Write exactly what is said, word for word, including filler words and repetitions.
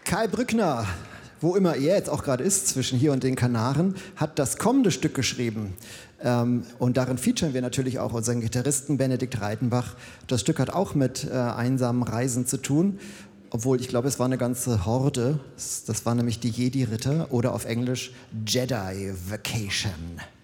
Kai Brückner, wo immer er jetzt auch gerade ist, zwischen hier und den Kanaren, hat das kommende Stück geschrieben. Ähm, und darin featuren wir natürlich auch unseren Gitarristen Benedikt Reitenbach. Das Stück hat auch mit äh, einsamen Reisen zu tun, obwohl ich glaube, es war eine ganze Horde. Das war nämlich die Jedi-Ritter oder auf Englisch Jedi Vacation.